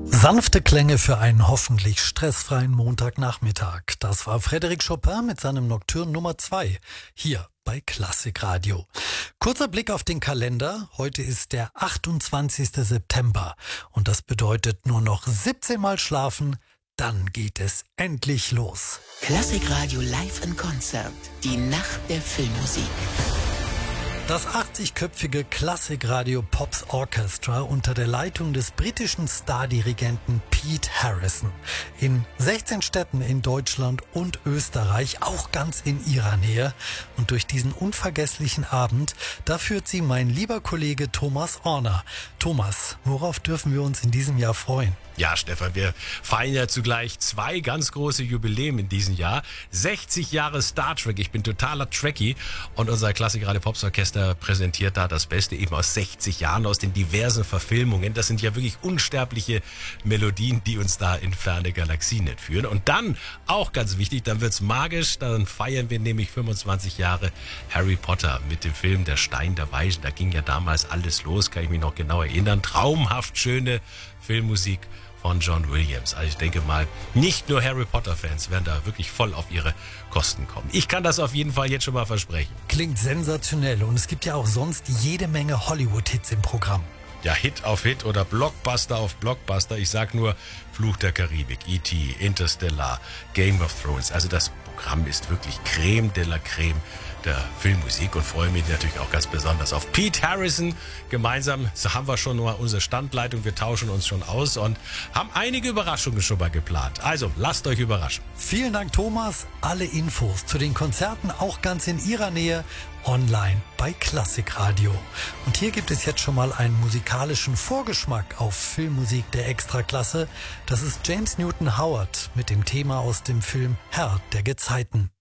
Sanfte Klänge für einen hoffentlich stressfreien Montagnachmittag. Das war Frédéric Chopin mit seinem Nocturne Nummer 2 hier bei Klassikradio. Kurzer Blick auf den Kalender. Heute ist der 28. September und das bedeutet nur noch 17 Mal schlafen, dann geht es endlich los. Klassikradio Live in Konzert. Die Nacht der Filmmusik. Das 80-köpfige Klassikradio Pops Orchestra unter der Leitung des britischen Stardirigenten Pete Harrison. In 16 Städten in Deutschland und Österreich, auch ganz in ihrer Nähe. Und durch diesen unvergesslichen Abend, da führt sie mein lieber Kollege Thomas Orner. Thomas, worauf dürfen wir uns in diesem Jahr freuen? Ja, Stefan, wir feiern ja zugleich 2 ganz große Jubiläen in diesem Jahr. 60 Jahre Star Trek. Ich bin totaler Trekkie und unser Klassikradio Pops Orchester präsentiert da das Beste eben aus 60 Jahren, aus den diversen Verfilmungen. Das sind ja wirklich unsterbliche Melodien, die uns da in ferne Galaxien entführen. Und dann, auch ganz wichtig, dann wird's magisch. Dann feiern wir nämlich 25 Jahre Harry Potter mit dem Film Der Stein der Weisen. Da ging ja damals alles los, kann ich mich noch genau erinnern. Traumhaft schöne Filmmusik von John Williams. Also ich denke mal, nicht nur Harry Potter-Fans werden da wirklich voll auf ihre Kosten kommen. Ich kann das auf jeden Fall jetzt schon mal versprechen. Klingt sensationell und es gibt ja auch sonst jede Menge Hollywood-Hits im Programm. Ja, Hit auf Hit oder Blockbuster auf Blockbuster. Ich sag nur Fluch der Karibik, E.T., Interstellar, Game of Thrones. Also das Programm ist wirklich Creme de la Creme der Filmmusik und freue mich natürlich auch ganz besonders auf Pete Harrison. Gemeinsam haben wir schon mal unsere Standleitung, wir tauschen uns schon aus und haben einige Überraschungen schon mal geplant. Also lasst euch überraschen. Vielen Dank, Thomas. Alle Infos zu den Konzerten auch ganz in Ihrer Nähe online bei Klassikradio. Und hier gibt es jetzt schon mal einen musikalischen Vorgeschmack auf Filmmusik der Extraklasse. Das ist James Newton Howard mit dem Thema aus dem Film Herr der Gezeiten.